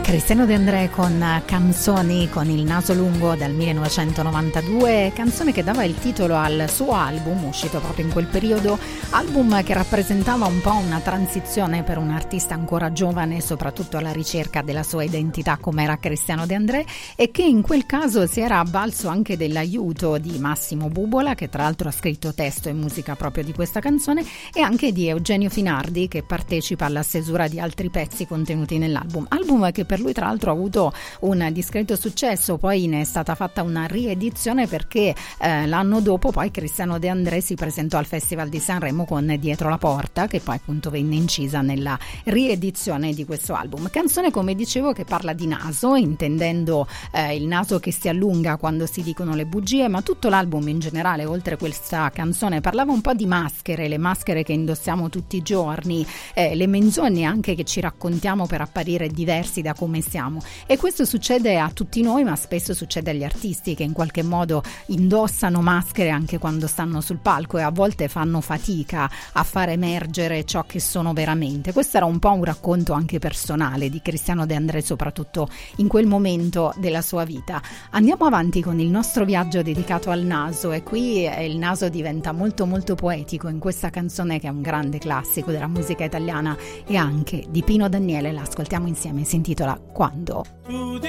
Cristiano De André con Canzoni con il naso lungo dal 1992, canzone che dava il titolo al suo album uscito proprio in quel periodo, album che rappresentava un po' una transizione per un artista ancora giovane, soprattutto alla ricerca della sua identità come era Cristiano De André, e che in quel caso si era avvalso anche dell'aiuto di Massimo Bubola, che tra l'altro ha scritto testo e musica proprio di questa canzone, e anche di Eugenio Finardi, che partecipa alla stesura di altri pezzi contenuti nell'album, album che per lui tra l'altro ha avuto un discreto successo. Poi ne è stata fatta una riedizione perché l'anno dopo poi Cristiano De André si presentò al Festival di Sanremo con Dietro la porta, che poi appunto venne incisa nella riedizione di questo album. Canzone, come dicevo, che parla di naso, intendendo il naso che si allunga quando si dicono le bugie, ma tutto l'album in generale, oltre questa canzone, parlava un po' di maschere, le maschere che indossiamo tutti i giorni, le menzogne anche che ci raccontiamo per apparire diversi da come siamo, e questo succede a tutti noi, ma spesso succede agli artisti che in qualche modo indossano maschere anche quando stanno sul palco e a volte fanno fatica a far emergere ciò che sono veramente. Questo era un po' un racconto anche personale di Cristiano De André, soprattutto in quel momento della sua vita. Andiamo avanti con il nostro viaggio dedicato al naso, e qui il naso diventa molto molto poetico in questa canzone che è un grande classico della musica italiana e anche di Pino Daniele. La ascoltiamo insieme, si intitola Quando. Tu